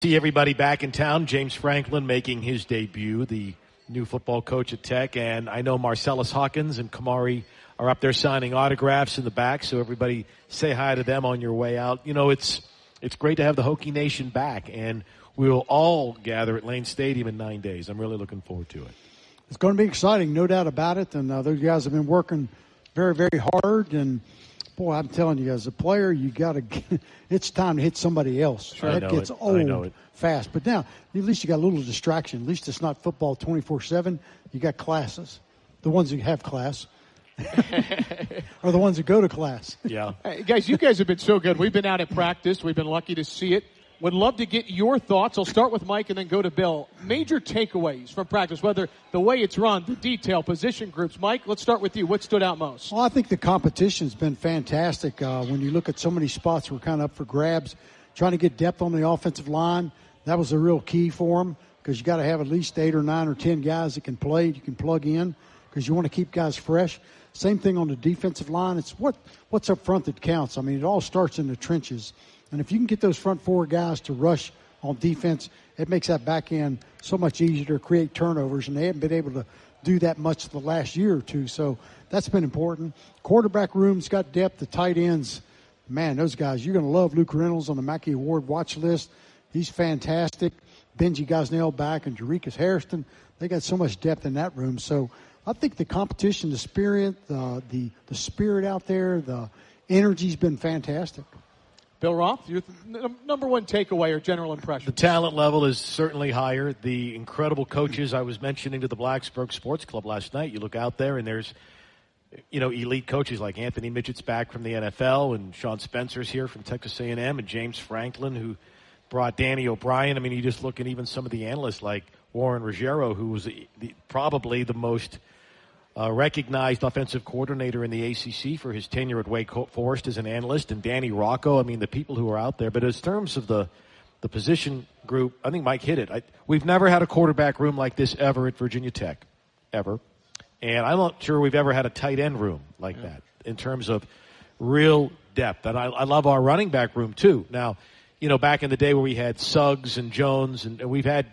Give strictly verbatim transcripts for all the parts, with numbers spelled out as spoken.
See everybody back in town. James Franklin making his debut, the new football coach at Tech. And I know Marcellus Hawkins and Kamari are up there signing autographs in the back. So everybody say hi to them on your way out. You know, it's it's great to have the Hokie Nation back. And we'll all gather at Lane Stadium in nine days. I'm really looking forward to it. It's going to be exciting, no doubt about it. And uh, those guys have been working very, very hard. And, boy, I'm telling you, as a player, you got to – it's time to hit somebody else. Sure, that gets it. old fast. But now, at least you got a little distraction. At least it's not football twenty-four seven. You got classes. The ones who have class. Or the ones that go to class. Yeah. Hey, guys, you guys have been so good. We've been out at practice. We've been lucky to see it. Would love to get your thoughts. I'll start with Mike and then go to Bill. Major takeaways from practice, whether the way it's run, the detail, position groups. Mike, let's start with you. What stood out most? Well, I think the competition's been fantastic. Uh, when you look at so many spots, we're kind of up for grabs. Trying to get depth on the offensive line, that was a real key for them because you got to have at least eight or nine or ten guys that can play, you can plug in because you want to keep guys fresh. Same thing on the defensive line. It's what what's up front that counts. I mean, it all starts in the trenches. And if you can get those front four guys to rush on defense, it makes that back end so much easier to create turnovers, and they haven't been able to do that much the last year or two. So that's been important. Quarterback room's got depth. The tight ends, man, those guys, you're going to love Luke Reynolds on the Mackey Award watch list. He's fantastic. Benji Gosnell back and Jarekus Harrison. They got so much depth in that room. So I think the competition, the spirit, the the, the spirit out there, the energy's been fantastic. Bill Roth, your th- number one takeaway or general impression? The talent level is certainly higher. The incredible coaches I was mentioning to the Blacksburg Sports Club last night, you look out there and there's, you know, elite coaches like Anthony Midget's back from the N F L and Sean Spencer's here from Texas A and M and James Franklin who brought Danny O'Brien. I mean, you just look at even some of the analysts like Warren Ruggiero, who was the, the, probably the most Uh, recognized offensive coordinator in the A C C for his tenure at Wake Forest as an analyst, and Danny Rocco. I mean, the people who are out there. But as terms of the the position group, I think Mike hit it. I, we've never had a quarterback room like this ever at Virginia Tech, ever. And I'm not sure we've ever had a tight end room like yeah. that in terms of real depth. And I, I love our running back room, too. Now, you know, back in the day where we had Suggs and Jones, and, and we've had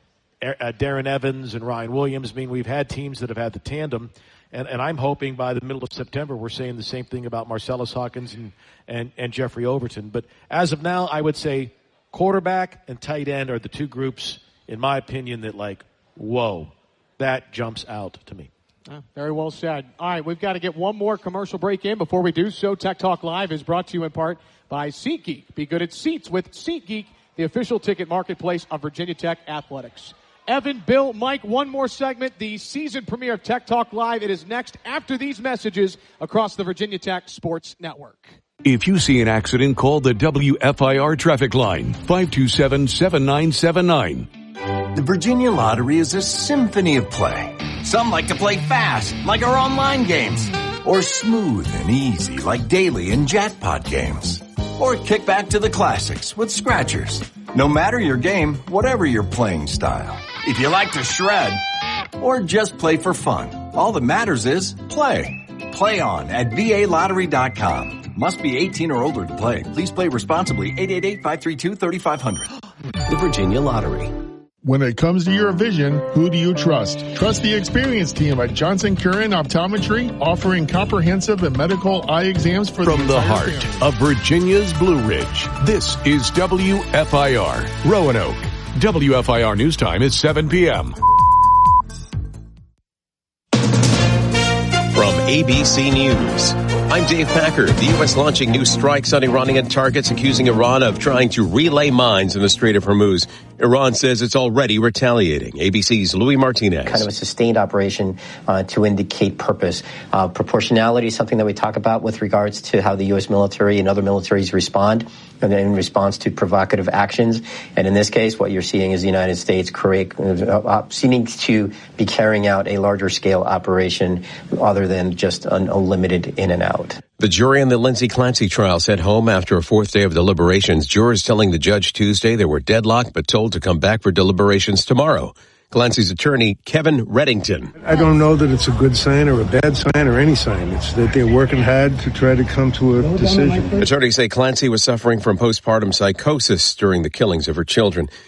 Uh, Darren Evans and Ryan Williams. I mean, we've had teams that have had the tandem, and, and I'm hoping by the middle of September we're saying the same thing about Marcellus Hawkins and, and, and Jeffrey Overton. But as of now, I would say quarterback and tight end are the two groups, in my opinion, that like, whoa, that jumps out to me. Ah, very well said. All right, we've got to get one more commercial break in. Before we do so, Tech Talk Live is brought to you in part by SeatGeek. Be good at seats with SeatGeek, the official ticket marketplace of Virginia Tech Athletics. Evan, Bill, Mike, one more segment, the season premiere of Tech Talk Live. It is next after these messages across the Virginia Tech Sports Network. If you see an accident, call the W F I R traffic line, five two seven, seven nine seven nine. The Virginia Lottery is a symphony of play. Some like to play fast, like our online games, or smooth and easy, like daily and jackpot games. Or kick back to the classics with scratchers. No matter your game, whatever your playing style. If you like to shred, or just play for fun, all that matters is play. Play on at V A lottery dot com. Must be eighteen or older to play. Please play responsibly. eight eight eight, five three two, three five zero zero. The Virginia Lottery. When it comes to your vision, who do you trust? Trust the experienced team at Johnson Curran Optometry, offering comprehensive and medical eye exams for From the, the heart family. of Virginia's Blue Ridge, this is W F I R, Roanoke. W F I R News Time is seven p.m. From A B C News, I'm Dave Packer. The U S launching new strikes on Iranian targets, accusing Iran of trying to relay mines in the Strait of Hormuz. Iran says it's already retaliating. A B C's Louis Martinez. Kind of a sustained operation uh, to indicate purpose. Uh, proportionality is something that we talk about with regards to how the U S military and other militaries respond in response to provocative actions. And in this case, what you're seeing is the United States create, uh, seeming to be carrying out a larger scale operation other than just an unlimited in and out. The jury in the Lindsay Clancy trial sent home after a fourth day of deliberations. Jurors telling the judge Tuesday they were deadlocked but told to come back for deliberations tomorrow. Clancy's attorney, Kevin Reddington. I don't know that it's a good sign or a bad sign or any sign. It's that they're working hard to try to come to a decision. Attorneys say Clancy was suffering from postpartum psychosis during the killings of her children.